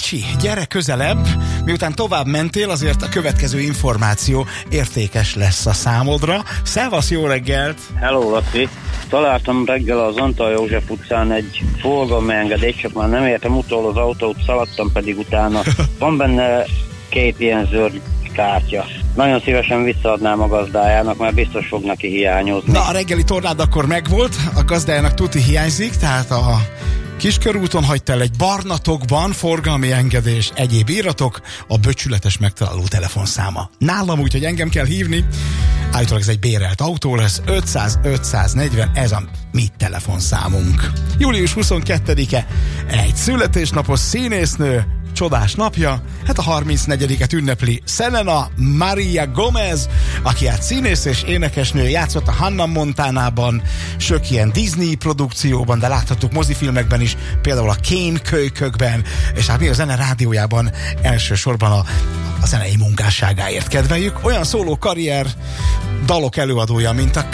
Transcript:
Ricsi, gyere közelebb, miután tovább mentél, azért a következő információ értékes lesz a számodra. Szevasz, jó reggelt! Hello, Laci! Találtam reggel az Antal József utcán egy forgalmi engedélyt, csak már nem értem utol az autót, szaladtam pedig utána. Van benne 2 ilyen zöld kártya. Nagyon szívesen visszaadnám a gazdájának, mert biztos fog neki hiányozni. Na, a reggeli tornád akkor megvolt, a gazdájának tuti hiányzik, tehát a Kiskörúton hagyta el egy barnatokban forgalmi engedés, egyéb íratok, a becsületes megtaláló telefonszáma. Nálam úgy, hogy engem kell hívni, állítólag ez egy bérelt autó lesz, 500-540, ez a mi telefonszámunk. Július 22-e egy születésnapos színésznő, csodás napja, hát a 34-et ünnepli Selena Maria Gomez, aki hát színész és énekesnő, játszott a Hannah Montanában, sok ilyen Disney produkcióban, de láthattuk mozifilmekben is, például a Kane kölykökben, és hát mi a Zene Rádiójában elsősorban a zenei munkásságáért kedveljük. Olyan szóló karrier dalok előadója, mint a